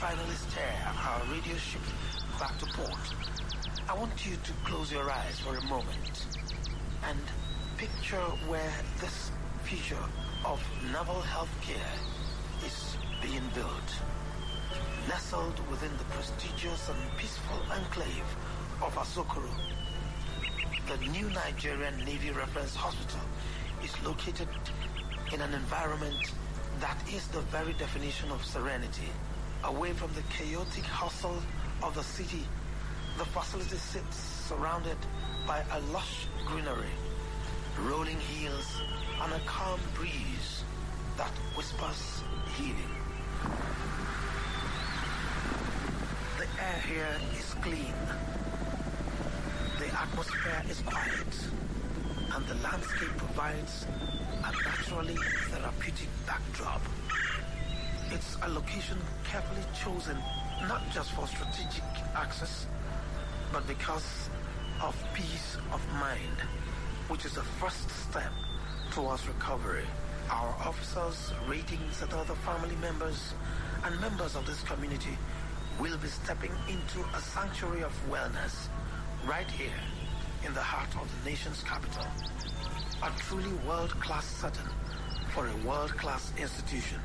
finally steer our radio ship back to port, I want you to close your eyes for a moment and picture where this future of naval healthcare is being built. Nestled within the prestigious and peaceful enclave of Asokoro, the new Nigerian Navy Reference Hospital is located in an environment that is the very definition of serenity. Away from the chaotic hustle of the city, the facility sits surrounded by a lush greenery, rolling hills, and a calm breeze that whispers healing. The air here is clean. The atmosphere is quiet, and the landscape provides a naturally therapeutic backdrop. It's a location carefully chosen not just for strategic access, but because of peace of mind, which is the first step towards recovery. Our officers, ratings, and other family members and members of this community will be stepping into a sanctuary of wellness right here in the heart of the nation's capital. A truly world-class setting for a world-class institution.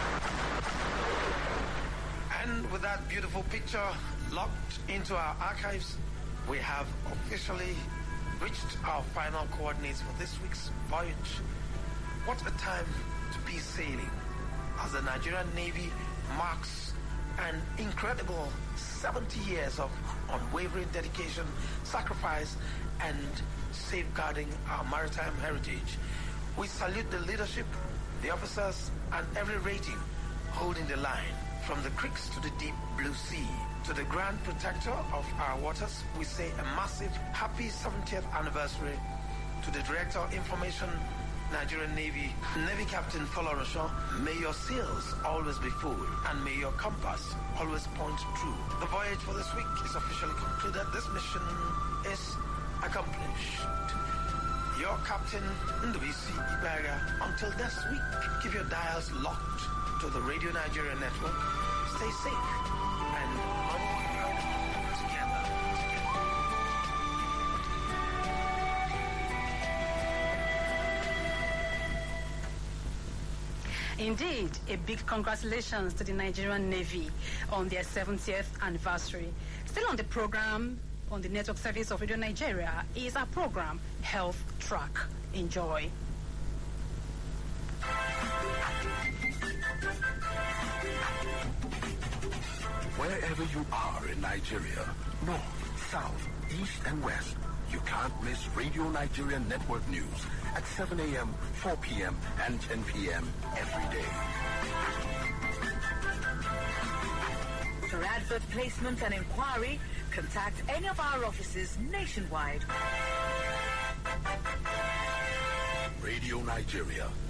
And with that beautiful picture locked into our archives, we have officially reached our final coordinates for this week's voyage. What a time to be sailing as the Nigerian Navy marks an incredible 70 years of unwavering dedication, sacrifice, and safeguarding our maritime heritage. We salute the leadership, the officers, and every rating holding the line. From the creeks to the deep blue sea, to the grand protector of our waters, we say a massive happy 70th anniversary. To the Director of Information, Nigerian Navy, Navy Captain Folorosho, may your sails always be full and may your compass always point true. The voyage for this week is officially concluded. This mission is accomplished. Your Captain, Ndubisi Ibaga. Until next week, keep your dials locked to the Radio Nigeria Network. Stay safe and onward together. Indeed, a big congratulations to the Nigerian Navy on their 70th anniversary. Still on the program, on the network service of Radio Nigeria, is our program, Health Track. Enjoy. Wherever you are in Nigeria, north, south, east, and west, you can't miss Radio Nigeria Network News at 7 a.m., 4 p.m., and 10 p.m. every day. For advert placement and inquiry, contact any of our offices nationwide. Radio Nigeria,